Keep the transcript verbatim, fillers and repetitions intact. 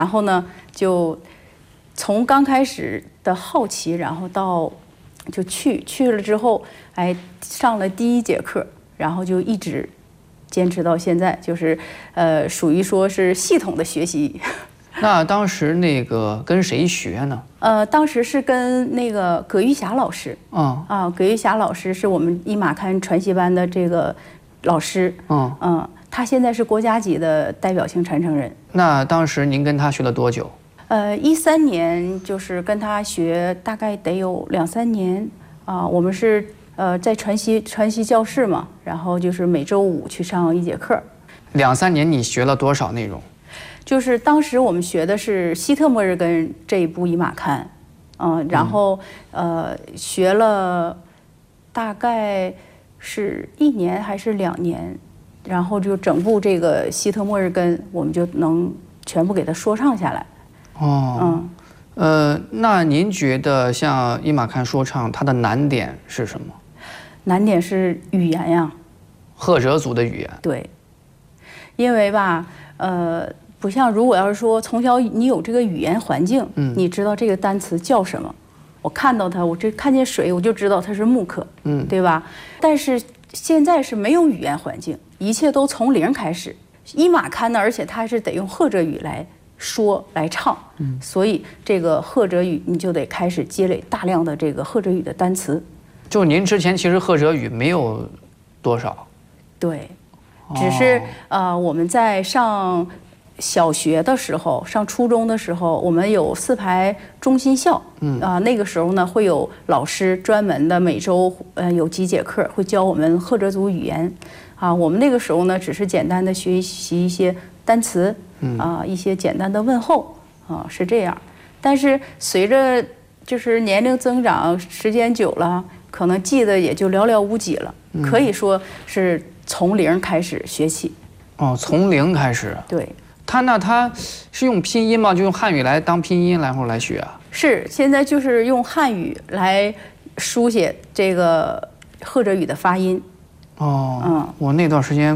然后呢，就从刚开始的好奇，然后到就去去了之后，哎，上了第一节课，然后就一直坚持到现在，就是呃，属于说是系统的学习。 那当时那个跟谁学呢？ 呃，当时是跟那个葛玉霞老师。 嗯啊，葛玉霞老师是我们一马看传习班的这个老师。 嗯嗯，他现在是国家级的代表性传承人。 那当时您跟他学了多久？ 呃，一三年就是跟他学，大概得有两三年啊。我们是呃在传习传习教室嘛，然后就是每周五去上一节课。 两三年你学了多少内容？ 就是当时我们学的是希特末日根这一部伊玛堪，嗯，然后呃学了大概是一年还是两年，然后就整部这个希特末日根我们就能全部给它说唱下来。 哦， 嗯， 呃，那您觉得像伊玛堪说唱它的难点是什么？ 难点是语言呀， 赫哲族的语言。 对，因为吧，呃。不像，如果要是说从小你有这个语言环境，嗯，你知道这个单词叫什么，我看到它，我这看见水我就知道它是木刻，嗯，对吧？但是现在是没有语言环境，一切都从零开始。伊玛堪呢，而且它是得用赫哲语来说来唱，嗯，所以这个赫哲语你就得开始积累大量的这个赫哲语的单词。 就您之前其实赫哲语没有多少， 对，只是、哦、呃我们在上。小学的时候，上初中的时候，我们有四排中心校，嗯啊、呃，那个时候呢，会有老师专门的每周呃有几节课会教我们赫哲族语言，啊，我们那个时候呢，只是简单的学习一些单词，啊，一些简单的问候，啊，是这样。但是随着就是年龄增长，时间久了，可能记得也就寥寥无几了，嗯、可以说是从零开始学起。 哦，从零开始。 对。 他那他是用拼音吗？就用汉语来当拼音，然后来学啊？ 是，现在就是用汉语来书写这个赫哲语的发音。 哦，嗯，我那段时间